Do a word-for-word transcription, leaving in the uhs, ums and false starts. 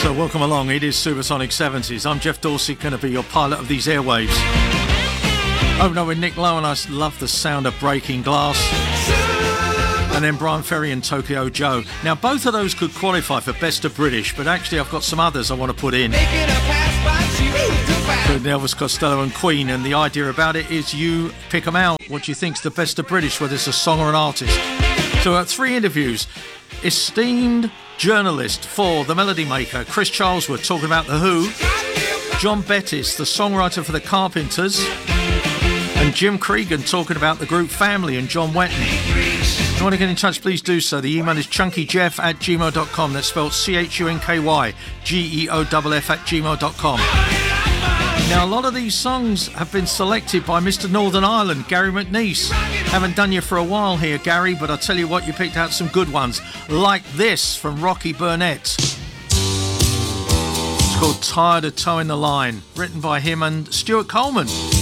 So welcome along, it is Supersonic seventies. I'm Jeff Dorsey, going to be your pilot of these airwaves. Open up with Nick Lowe, and I love the sound of breaking glass. And then Brian Ferry and Tokyo Joe. Now both of those could qualify for Best of British, but actually I've got some others I want to put in. Elvis Costello and Queen, and the idea about it is you pick them out. What do you think's the Best of British, whether it's a song or an artist? So uh, three interviews. Esteemed journalist for The Melody Maker, Chris Charlesworth, talking about The Who. John Bettis, the songwriter for The Carpenters. And Jim Cregan talking about the group Family and John Wetton. If you want to get in touch, please do so. The email is chunkyjeff at gmail dot com. That's spelled C H U N K Y G E O F F at gmail dot com. Now, a lot of these songs have been selected by Mister Northern Ireland, Gary McNeice. Haven't done you for a while here, Gary, but I'll tell you what, you picked out some good ones. Like this from Rocky Burnett. It's called Tired of Towing the Line, written by him and Stuart Coleman.